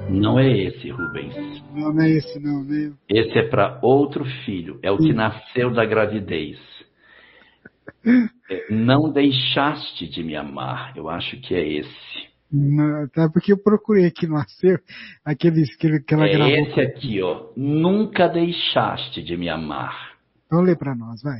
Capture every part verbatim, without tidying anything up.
Não é esse, Rubens. Não, não é esse não, né? Esse é para outro filho. É o que nasceu da gravidez. É, não deixaste de me amar. Eu acho que é esse. Não, tá, porque eu procurei aqui no acervo, aqueles que, que ela É gravou esse com... aqui, ó. Nunca deixaste de me amar. Então lê para nós, vai.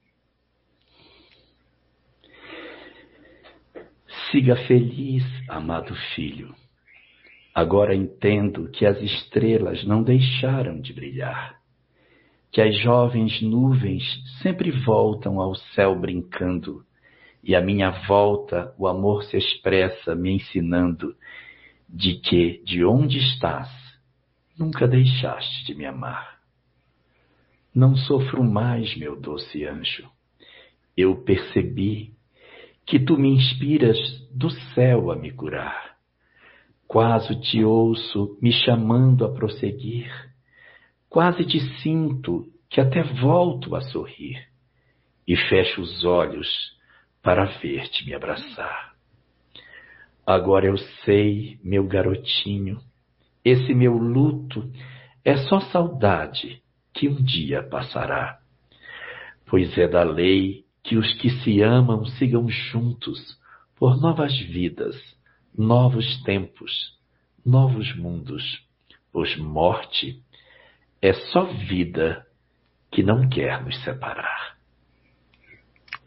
Siga feliz, amado filho. Agora entendo que as estrelas não deixaram de brilhar, que as jovens nuvens sempre voltam ao céu brincando, e à minha volta o amor se expressa me ensinando de que, de onde estás, nunca deixaste de me amar. Não sofro mais, meu doce anjo. Eu percebi que tu me inspiras do céu a me curar. Quase te ouço me chamando a prosseguir. Quase te sinto que até volto a sorrir. E fecho os olhos para ver-te me abraçar. Agora eu sei, meu garotinho, esse meu luto é só saudade que um dia passará. Pois é da lei que os que se amam sigam juntos por novas vidas, novos tempos, novos mundos. Pois morte é só vida que não quer nos separar.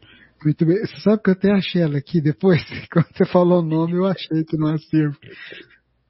Muito bem. Você sabe que eu até achei ela aqui depois, quando você falou o nome, eu achei que no acervo.